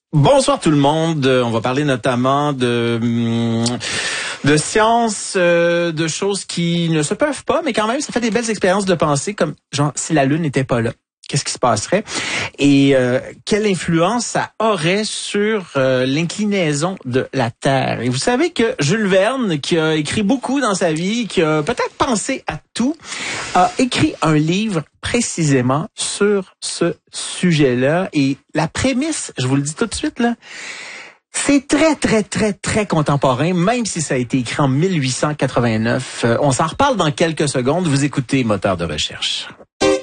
Bonsoir tout le monde. On va parler notamment de science, de choses qui ne se peuvent pas, mais quand même, ça fait des belles expériences de pensée, comme genre si la Lune n'était pas là. Qu'est-ce qui se passerait? Et quelle influence ça aurait sur l'inclinaison de la Terre? Et vous savez que Jules Verne, qui a écrit beaucoup dans sa vie, qui a peut-être pensé à tout, a écrit un livre précisément sur ce sujet-là. Et la prémisse, je vous le dis tout de suite, là, c'est très contemporain, même si ça a été écrit en 1889. On s'en reparle dans quelques secondes. Vous écoutez Moteur de recherche.